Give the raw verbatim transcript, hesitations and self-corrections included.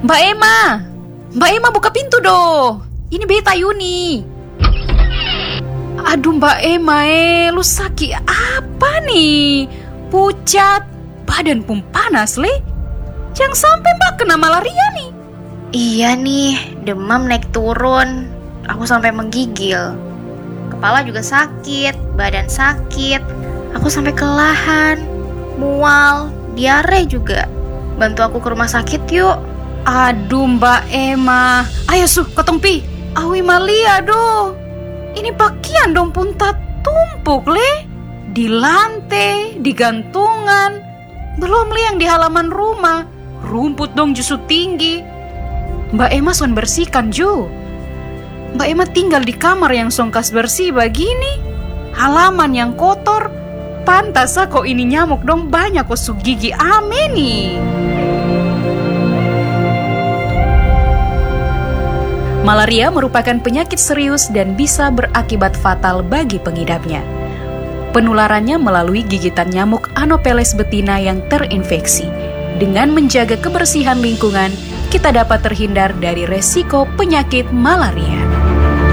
Mbak Emma, Mbak Emma buka pintu doh. Ini Beta Yuni. Aduh Mbak Emma, eh, lu sakit apa nih? Pucat, badan pun panas le. Jangan sampai Mbak kena malaria nih. Iya nih, demam naik turun. Aku sampai menggigil. Kepala juga sakit, badan sakit. Aku sampai kelelahan, mual, diare juga. Bantu aku ke rumah sakit yuk. Aduh Mbak Emma, ayo su, kotong pi. Awi malia doh. Ini pakaian dong pun tak tumpuk le. Di lantai, di gantungan. Belum li yang di halaman rumah. Rumput dong justru tinggi. Mbak Emma son bersihkan ju. Mbak Emma tinggal di kamar yang songkas bersih begini. Halaman yang kotor. Pantas kok ini nyamuk dong banyak kok su gigi ame nih. Malaria merupakan penyakit serius dan bisa berakibat fatal bagi pengidapnya. Penularannya melalui gigitan nyamuk Anopheles betina yang terinfeksi. Dengan menjaga kebersihan lingkungan, kita dapat terhindar dari resiko penyakit malaria.